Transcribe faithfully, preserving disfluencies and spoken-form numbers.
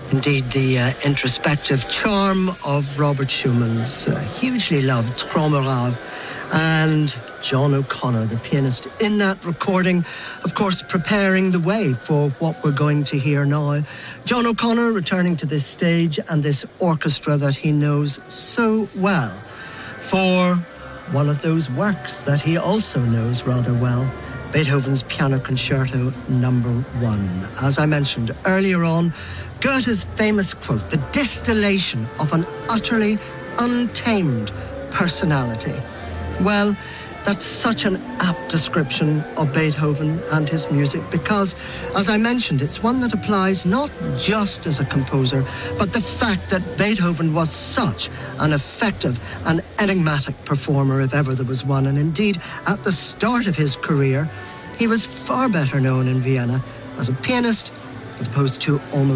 Indeed, the uh, introspective charm of Robert Schumann's uh, hugely loved Trommelrad and John O'Connor, the pianist, in that recording, of course, preparing the way for what we're going to hear now. John O'Connor returning to this stage and this orchestra that he knows so well for one of those works that he also knows rather well, Beethoven's Piano Concerto Number One. As I mentioned earlier on, Goethe's famous quote, the distillation of an utterly untamed personality. Well, that's such an apt description of Beethoven and his music because, as I mentioned, it's one that applies not just as a composer, but the fact that Beethoven was such an effective and enigmatic performer, if ever there was one. And indeed, at the start of his career, he was far better known in Vienna as a pianist as opposed to almost